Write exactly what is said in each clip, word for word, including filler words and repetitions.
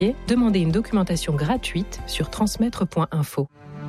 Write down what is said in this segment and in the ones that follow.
Demandez une documentation gratuite sur transmettre point info.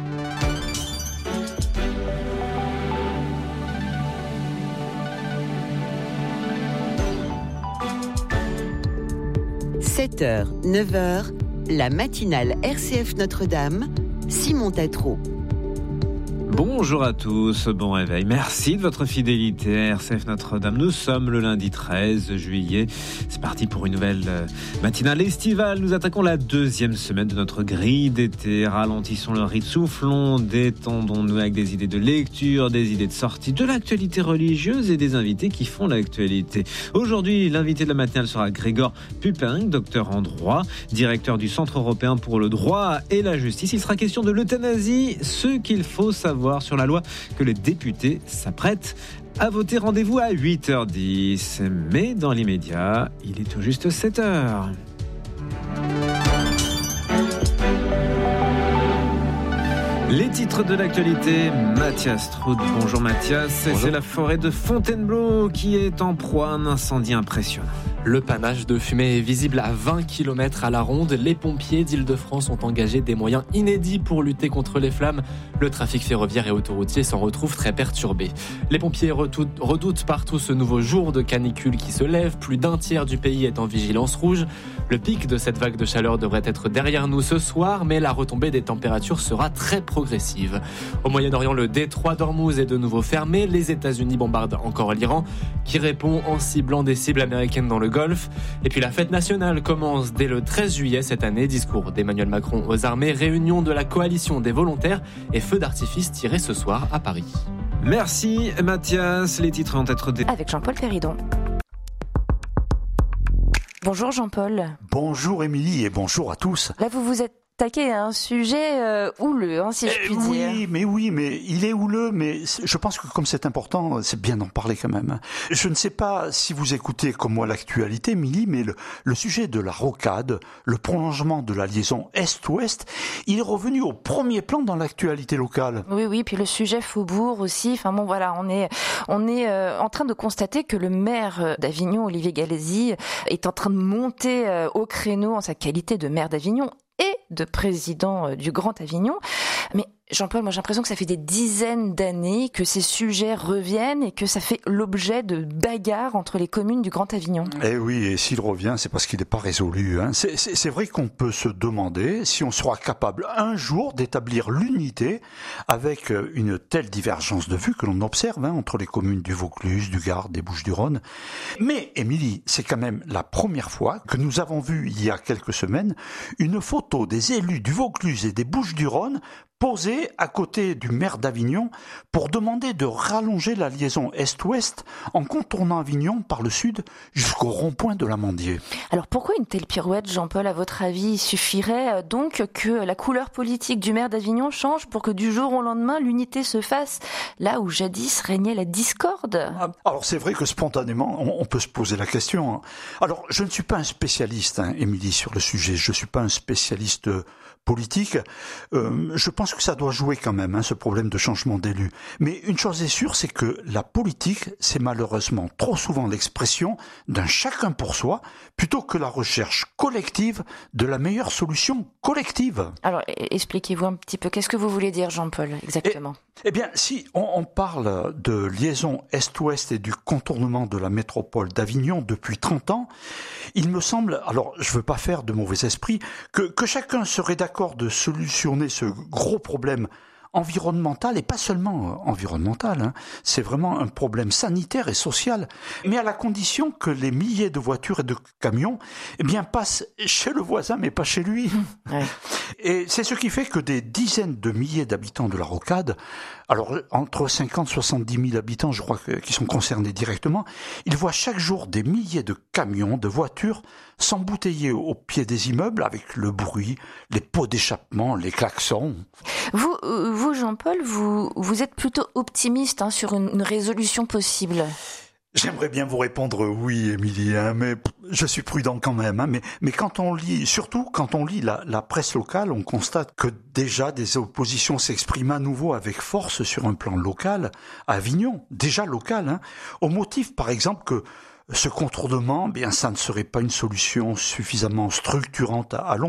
sept heures, neuf heures, la matinale R C F Notre-Dame, Simon Tatro. Bonjour à tous, bon réveil. Merci de votre fidélité à R C F Notre-Dame. Nous sommes le lundi treize juillet. C'est parti pour une nouvelle matinale estivale. Nous attaquons la deuxième semaine de notre grille d'été. Ralentissons le rythme, soufflons, détendons-nous avec des idées de lecture, des idées de sortie, de l'actualité religieuse et des invités qui font l'actualité. Aujourd'hui, l'invité de la matinale sera Grégoire Pupeng, docteur en droit, directeur du Centre européen pour le droit et la justice. Il sera question de l'euthanasie, ce qu'il faut savoir sur la loi que les députés s'apprêtent à voter. Rendez-vous à huit heures dix. Mais dans l'immédiat, il est tout juste sept heures. Les titres de l'actualité, Mathias Troud. Bonjour Mathias. Bonjour. C'est la forêt de Fontainebleau qui est en proie à un incendie impressionnant. Le panache de fumée est visible à vingt kilomètres à la ronde. Les pompiers d'Île-de-France ont engagé des moyens inédits pour lutter contre les flammes. Le trafic ferroviaire et autoroutier s'en retrouve très perturbé. Les pompiers redoutent partout ce nouveau jour de canicule qui se lève. Plus d'un tiers du pays est en vigilance rouge. Le pic de cette vague de chaleur devrait être derrière nous ce soir, mais la retombée des températures sera très progressive. Au Moyen-Orient, le détroit d'Ormuz est de nouveau fermé. Les États-Unis bombardent encore l'Iran, qui répond en ciblant des cibles américaines dans le Golfe. Et puis la fête nationale commence dès le treize juillet cette année. Discours d'Emmanuel Macron aux armées, réunion de la coalition des volontaires et feux d'artifice tirés ce soir à Paris. Merci Mathias. Les titres vont être dé... avec Jean-Paul Péridon. Bonjour Jean-Paul. Bonjour Émilie et bonjour à tous. Là vous vous êtes attaqué à un sujet euh, houleux, hein, si je puis euh, dire. Oui, mais oui, mais il est houleux, mais je pense que comme c'est important, c'est bien d'en parler quand même. Je ne sais pas si vous écoutez comme moi l'actualité, Émilie, mais le, le sujet de la rocade, le prolongement de la liaison Est-Ouest, il est revenu au premier plan dans l'actualité locale. Oui, oui, puis le sujet Faubourg aussi. Enfin bon, voilà, on est, on est euh, en train de constater que le maire d'Avignon, Olivier Gallesi, est en train de monter euh, au créneau en sa qualité de maire d'Avignon et de président du Grand Avignon. Mais Jean-Paul, moi j'ai l'impression que ça fait des dizaines d'années que ces sujets reviennent et que ça fait l'objet de bagarres entre les communes du Grand Avignon. Eh oui, et s'il revient, c'est parce qu'il n'est pas résolu. Hein. C'est, c'est, c'est vrai qu'on peut se demander si on sera capable un jour d'établir l'unité avec une telle divergence de vues que l'on observe hein, entre les communes du Vaucluse, du Gard, des Bouches-du-Rhône. Mais, Émilie, c'est quand même la première fois que nous avons vu, il y a quelques semaines, une photo des élus du Vaucluse et des Bouches-du-Rhône posé à côté du maire d'Avignon pour demander de rallonger la liaison Est-Ouest en contournant Avignon par le sud jusqu'au rond-point de l'Amandier. Alors pourquoi une telle pirouette, Jean-Paul, à votre avis? Il suffirait donc que la couleur politique du maire d'Avignon change pour que du jour au lendemain l'unité se fasse là où jadis régnait la discorde? Alors c'est vrai que spontanément on peut se poser la question. Alors je ne suis pas un spécialiste, hein, Émilie, sur le sujet. Je ne suis pas un spécialiste politique. Euh, je pense que ça doit jouer quand même, hein, ce problème de changement d'élus. Mais une chose est sûre, c'est que la politique, c'est malheureusement trop souvent l'expression d'un chacun pour soi, plutôt que la recherche collective de la meilleure solution collective. Alors, expliquez-vous un petit peu, qu'est-ce que vous voulez dire, Jean-Paul, exactement ? Eh, eh bien, si on, on parle de liaison Est-Ouest et du contournement de la métropole d'Avignon depuis trente ans, il me semble, alors je ne veux pas faire de mauvais esprit, que, que chacun serait d'accord de solutionner ce gros problème environnemental, et pas seulement environnemental, hein. C'est vraiment un problème sanitaire et social, mais à la condition que les milliers de voitures et de camions eh bien, passent chez le voisin, mais pas chez lui. Ouais. Et c'est ce qui fait que des dizaines de milliers d'habitants de la Rocade, alors entre cinquante et soixante-dix mille habitants, je crois, que, qui sont concernés directement, ils voient chaque jour des milliers de camions, de voitures s'embouteiller au pied des immeubles avec le bruit, les pots d'échappement, les klaxons. Vous, vous Jean-Paul, vous, vous êtes plutôt optimiste hein, sur une, une résolution possible. J'aimerais bien vous répondre oui, Émilie, hein, mais je suis prudent quand même. Hein, mais, mais quand on lit, surtout quand on lit la, la presse locale, on constate que déjà des oppositions s'expriment à nouveau avec force sur un plan local, à Avignon, déjà local, hein, au motif par exemple que ce contournement, bien, ça ne serait pas une solution suffisamment structurante à long